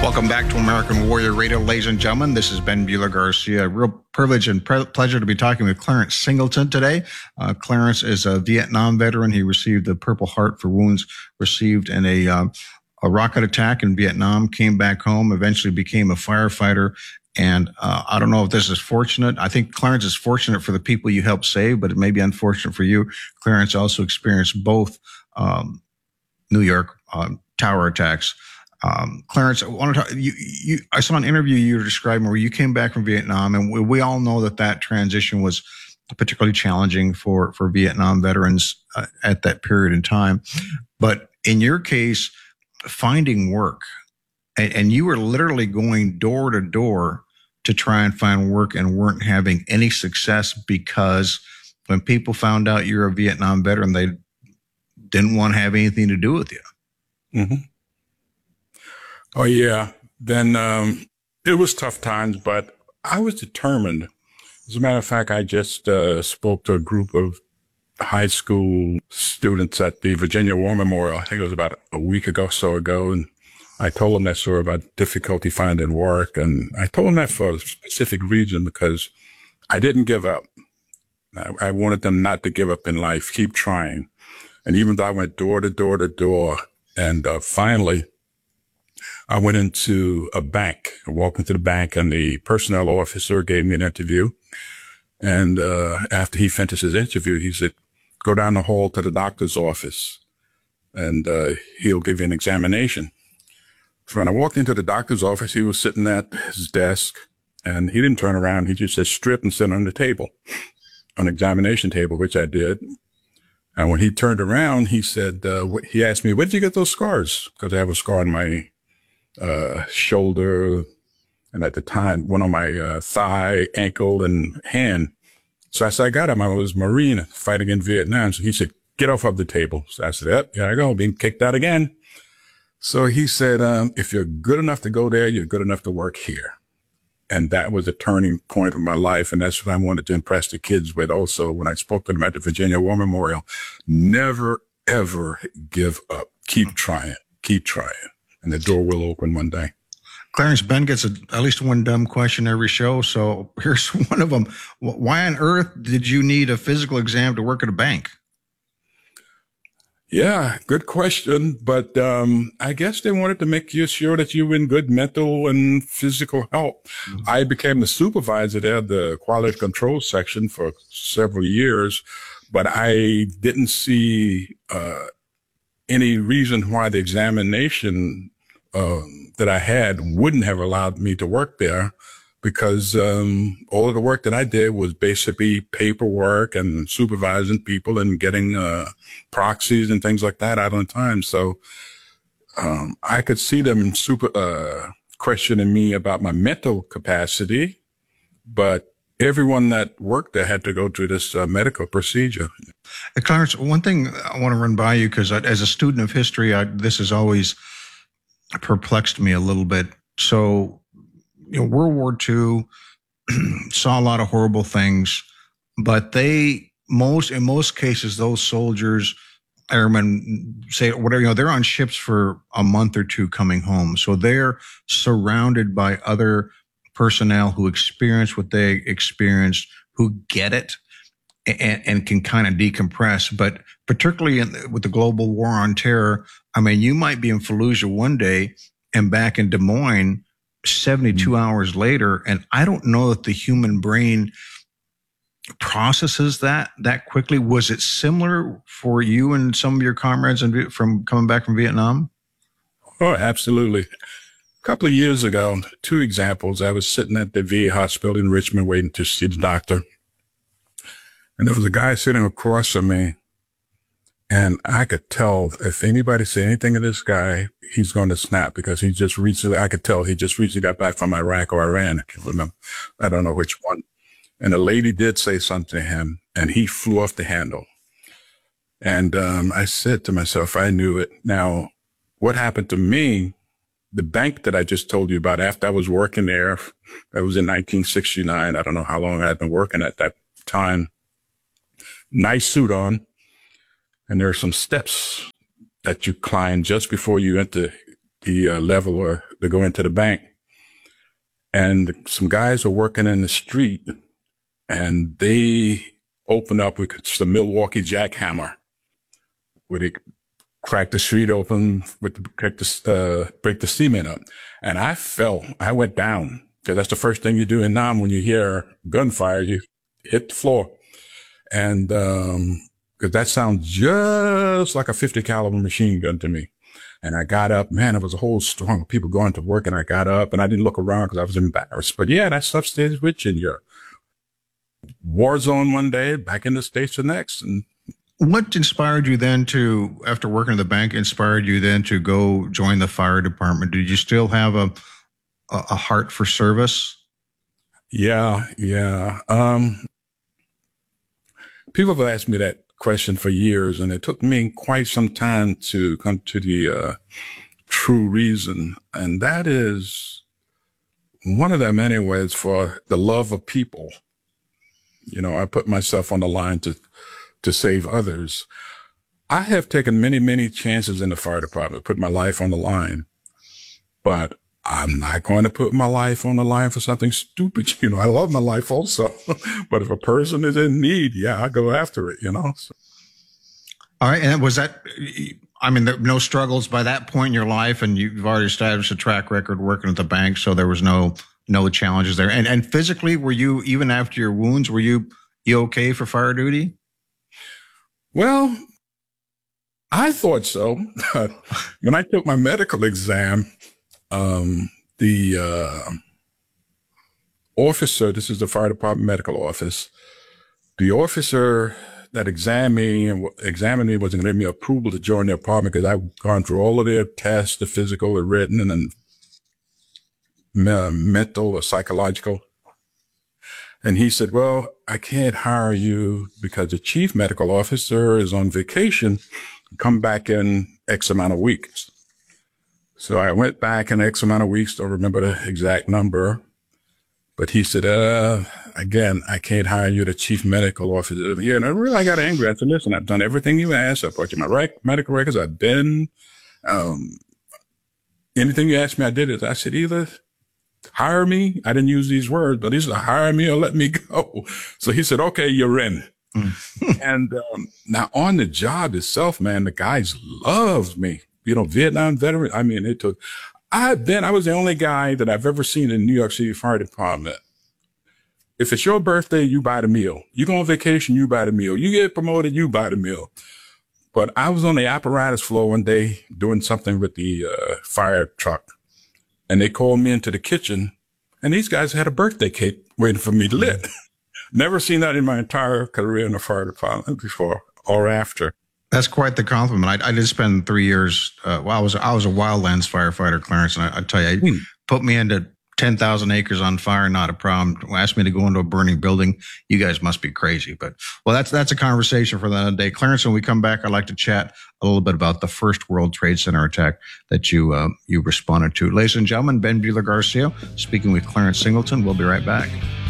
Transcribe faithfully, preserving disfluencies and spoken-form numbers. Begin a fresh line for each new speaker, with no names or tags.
Welcome back to American Warrior Radio, ladies and gentlemen. This is Ben Bueller Garcia. Real privilege and pre- pleasure to be talking with Clarence Singleton today. Uh, Clarence is a Vietnam veteran. He received the Purple Heart for wounds received in a uh, a rocket attack in Vietnam, came back home, eventually became a firefighter. And uh, I don't know if this is fortunate. I think Clarence is fortunate for the people you helped save, but it may be unfortunate for you. Clarence also experienced both um, New York uh, tower attacks. Um, Clarence, I want to talk, you, you, I saw an interview you were describing where you came back from Vietnam, and we, we all know that that transition was particularly challenging for, for Vietnam veterans uh, at that period in time. But in your case, finding work, and, and you were literally going door to door to try and find work and weren't having any success because when people found out you're a Vietnam veteran, they didn't want to have anything to do with you.
Mm-hmm. Oh, yeah. Then um, it was tough times, but I was determined. As a matter of fact, I just uh, spoke to a group of high school students at the Virginia War Memorial. I think it was about a week ago, so ago. And I told them that story about difficulty finding work. And I told them that for a specific reason, because I didn't give up. I, I wanted them not to give up in life, keep trying. And even though I went door to door to door, and uh, finally, I went into a bank. I walked into the bank, and the personnel officer gave me an interview. And uh after he finished his interview, he said, go down the hall to the doctor's office, and uh he'll give you an examination. So when I walked into the doctor's office, he was sitting at his desk, and he didn't turn around. He just said, strip and sit on the table, on the examination table, which I did. And when he turned around, he said, uh, he asked me, where did you get those scars? Because I have a scar on my uh, shoulder, and at the time, one on my uh, thigh, ankle, and hand. So I said, I got him. I was Marine fighting in Vietnam. So he said, get off of the table. So I said, yep, here I go, being kicked out again. So he said, um, if you're good enough to go there, you're good enough to work here. And that was a turning point of my life. And that's what I wanted to impress the kids with also when I spoke to them at the Virginia War Memorial. Never, ever give up. Keep trying. Keep trying. And the door will open one day.
Clarence, Ben gets a, at least one dumb question every show. So here's one of them. Why on earth did you need a physical exam to work at a bank?
Yeah, good question. But um I guess they wanted to make you sure that you were in good mental and physical health. Mm-hmm. I became the supervisor there, the quality control section, for several years, but I didn't see uh any reason why the examination uh, that I had wouldn't have allowed me to work there, because um all of the work that I did was basically paperwork and supervising people and getting uh proxies and things like that out on time. So um I could see them super uh questioning me about my mental capacity, but everyone that worked there had to go through this uh, medical procedure.
Hey, Clarence, one thing I want to run by you, because as a student of history, I, this has always perplexed me a little bit. So, you know, World War Two saw a lot of horrible things, but they most, in most cases, those soldiers, airmen, say whatever, you know, they're on ships for a month or two coming home. So they're surrounded by other personnel who experience what they experienced, who get it and, and can kind of decompress. But particularly in, with the global war on terror, I mean, you might be in Fallujah one day and back in Des Moines seventy-two mm-hmm. hours later. And I don't know that the human brain processes that that quickly. Was it similar for you and some of your comrades in, from coming back from Vietnam?
Oh, absolutely. A couple of years ago, two examples. I was sitting at the V A hospital in Richmond waiting to see the doctor. And there was a guy sitting across from me. And I could tell if anybody said anything to this guy, he's going to snap, because he just recently, I could tell he just recently got back from Iraq or Iran. I can't remember. I don't know which one. And a lady did say something to him, and he flew off the handle. And um, I said to myself, I knew it. Now, what happened to me, the bank that I just told you about, after I was working there, that was in nineteen sixty-nine. I don't know how long I had been working at that time. Nice suit on. And there are some steps that you climb just before you enter the uh, level or to go into the bank. And some guys were working in the street, and they opened up with the Milwaukee jackhammer, where they cracked the street open with the, crack the, uh, break the cement up. And I fell. I went down, because that's the first thing you do in Nam when you hear gunfire. You hit the floor. And, um, cause that sounds just like a fifty caliber machine gun to me. And I got up, man, it was a whole strong of people going to work, and I got up and I didn't look around because I was embarrassed. But yeah, that stuff stays with you in your war zone one day, back in the States the next. And
what inspired you then to, after working at the bank, inspired you then to go join the fire department? Did you still have a, a heart for service?
Yeah, yeah. Um, people have asked me that question for years, and it took me quite some time to come to the uh, true reason. And that is one of them anyways, for the love of people. You know, I put myself on the line to, to save others. I have taken many, many chances in the fire department, put my life on the line, but I'm not going to put my life on the line for something stupid. You know, I love my life also, but if a person is in need, yeah, I go after it, you know? So.
All right. And was that, I mean, there no struggles by that point in your life, and you've already established a track record working at the bank. So there was no, no challenges there. And, and physically, were you, even after your wounds, were you, you okay for fire duty?
Well, I thought so. When I took my medical exam, Um, the, uh, officer, this is the fire department medical office. The officer that examined me and examined me wasn't going to give me approval to join the department because I've gone through all of their tests, the physical, the written, and then me- mental or psychological. And he said, well, I can't hire you because the chief medical officer is on vacation. Come back in X amount of weeks. So I went back in X amount of weeks, don't remember the exact number, but he said, uh, again, I can't hire you the chief medical officer here. And I really, I got angry. I said, listen, I've done everything you asked. I've put you my rec- medical records. I've been, um, anything you asked me, I did it. I said, either hire me. I didn't use these words, but he said, hire me or let me go. So he said, okay, you're in. And, um, now on the job itself, man, the guys loved me. You know, Vietnam veteran. I mean, it took, I've been, I was the only guy that I've ever seen in New York City Fire Department. If it's your birthday, you buy the meal. You go on vacation, you buy the meal. You get promoted, you buy the meal. But I was on the apparatus floor one day doing something with the uh, fire truck, and they called me into the kitchen, and these guys had a birthday cake waiting for me to lit. Never seen that in my entire career in the fire department before or after.
That's quite the compliment. I, I did spend three years. Uh, well, I was I was a wildlands firefighter, Clarence, and I, I tell you, mm. put me into ten thousand acres on fire, not a problem. Asked me to go into a burning building. You guys must be crazy. But well, that's that's a conversation for another day, Clarence. When we come back, I'd like to chat a little bit about the first World Trade Center attack that you uh, you responded to. Ladies and gentlemen, Ben Bueller Garcia speaking with Clarence Singleton. We'll be right back.